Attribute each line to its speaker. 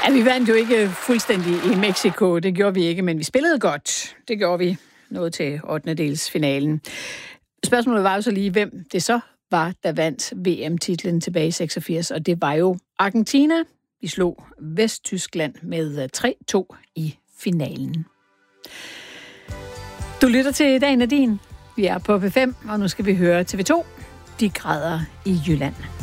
Speaker 1: Ja, vi vandt jo ikke fuldstændig i Mexico. Det gjorde vi ikke, men vi spillede godt. Det gjorde vi. Noget til 8. finalen. Spørgsmålet var jo så lige, hvem det så var, der vandt VM-titlen tilbage i 86, og det var jo Argentina. Vi slog Vesttyskland med 3-2 i finalen. Du lytter til Dagen er din. Vi er på P5, og nu skal vi høre TV2. De græder i Jylland.